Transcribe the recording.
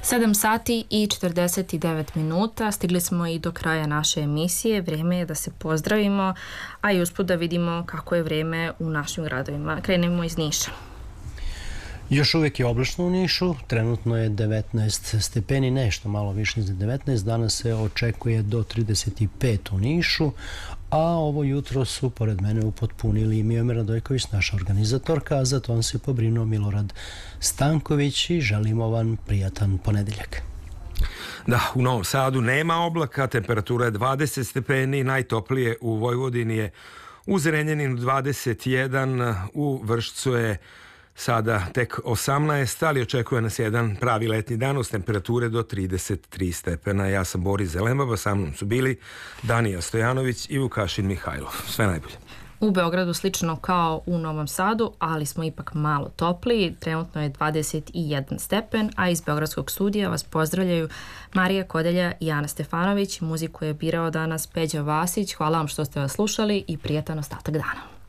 7 sati i 49 minuta, stigli smo i do kraja naše emisije, vrijeme je da se pozdravimo, a i usput da vidimo kako je vrijeme u našim gradovima. Krenemo iz Niša. Još uvijek je oblačno u Nišu, trenutno je 19 stepeni, nešto malo više za 19, danas se očekuje do 35 u Nišu, a ovo jutro su pored mene upotpunili i Miomir Radojković, naša organizatorka, a za to se pobrinuo Milorad Stanković i želimo vam prijatan ponedeljak. Da, u Novom Sadu nema oblaka, temperatura je 20 stepeni, najtoplije u Vojvodini je u Zrenjaninu 21, u Vršcu je sada tek 18, ali očekuje nas jedan pravi letnji dan uz temperature do 33 stepena. Ja sam Boris Zelembaba, sa mnom su bili Danija Stojanović i Vukašin Mihajlov. Sve najbolje. U Beogradu slično kao u Novom Sadu, ali smo ipak malo topliji. Trenutno je 21 stepen, a iz Beogradskog studija vas pozdravljaju Marija Kodelja i Ana Stefanović. Muziku je birao danas Peđa Vasić. Hvala vam što ste vas slušali i prijatan ostatak dana.